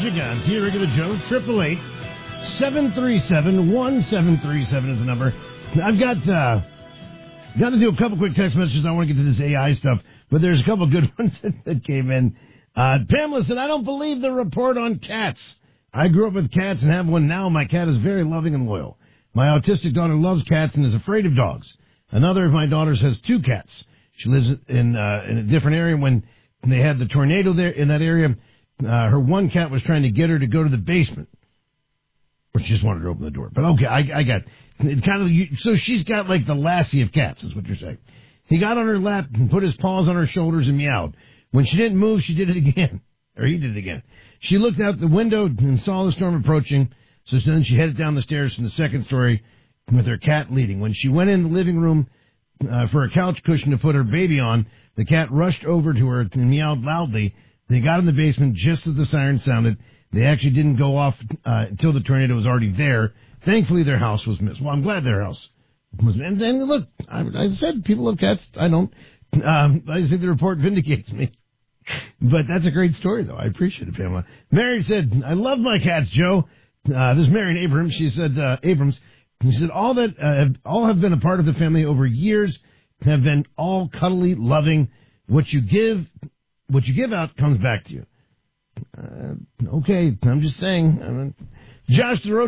Pentagon, T. Regular Joe, 888-737-1737 is the number. I've got to do a couple quick text messages. I want to get to this AI stuff, but there's a couple good ones that came in. Pamela said, I don't believe the report on cats. I grew up with cats and have one now. My cat is very loving and loyal. My autistic daughter loves cats and is afraid of dogs. Another of my daughters has 2 cats. She lives in a different area. When they had the tornado there in that area, her one cat was trying to get her to go to the basement. Or she just wanted to open the door. But okay, I got it. Kind of, so she's got like the Lassie of cats, is what you're saying. He got on her lap and put his paws on her shoulders and meowed. When she didn't move, she did it again. Or he did it again. She looked out the window and saw the storm approaching. So then she headed down the stairs from the second story with her cat leading. When she went in the living room for a couch cushion to put her baby on, the cat rushed over to her and meowed loudly. They got in the basement just as the siren sounded. They actually didn't go off until the tornado was already there. Thankfully, their house was missed. Well, I'm glad their house was missed. And then, look, I said people love cats. I don't. I just think the report vindicates me. But that's a great story, though. I appreciate it, Pamela. Mary said, I love my cats, Joe. This is Mary Abrams. She said, Abrams. She said, all have been a part of the family over years, have been all cuddly, loving. What you give out comes back to you. Okay, I'm just saying. Josh the Road